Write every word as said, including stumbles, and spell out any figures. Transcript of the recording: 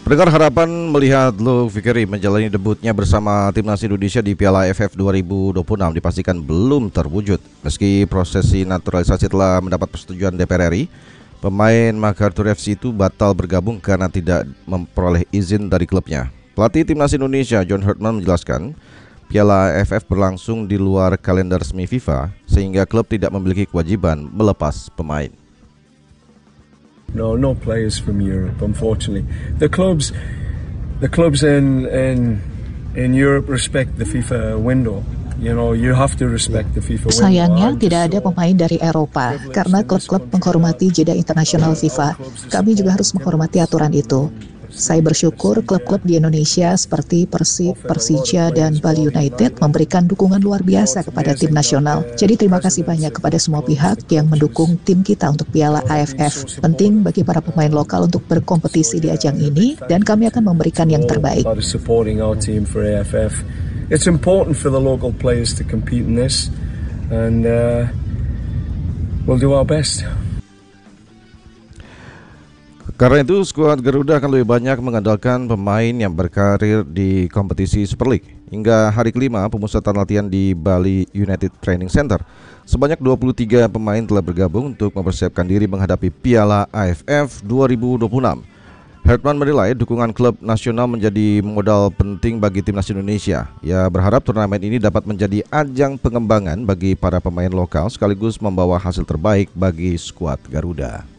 Pendengar, harapan melihat Luke Vickery menjalani debutnya bersama timnas Indonesia di Piala A F F dua ribu dua puluh enam dipastikan belum terwujud. Meski prosesi naturalisasi telah mendapat persetujuan D P R R I, pemain MacArthur F C itu batal bergabung karena tidak memperoleh izin dari klubnya. Pelatih timnas Indonesia John Herdman menjelaskan, Piala A F F berlangsung di luar kalender resmi FIFA sehingga klub tidak memiliki kewajiban melepas pemain. No, no players from Europe, unfortunately. The clubs, the clubs in in in Europe respect the FIFA window. You know, you have to respect the FIFA window. Sayangnya tidak ada pemain dari Eropa karena klub-klub menghormati jeda internasional FIFA. Kami juga harus menghormati aturan itu. Saya bersyukur klub-klub di Indonesia seperti Persib, Persija, dan Bali United memberikan dukungan luar biasa kepada tim nasional. Jadi terima kasih banyak kepada semua pihak yang mendukung tim kita untuk Piala A F F. Penting bagi para pemain lokal untuk berkompetisi di ajang ini, dan kami akan memberikan yang terbaik. It's important for the local players to compete in this, and uh, we'll do our best. Karena itu, skuad Garuda akan lebih banyak mengandalkan pemain yang berkarir di kompetisi Super League. Hingga hari kelima pemusatan latihan di Bali United Training Center, sebanyak dua puluh tiga pemain telah bergabung untuk mempersiapkan diri menghadapi Piala A F F dua ribu dua puluh enam. Herdman menilai dukungan klub nasional menjadi modal penting bagi timnas Indonesia. Ia berharap turnamen ini dapat menjadi ajang pengembangan bagi para pemain lokal sekaligus membawa hasil terbaik bagi skuad Garuda.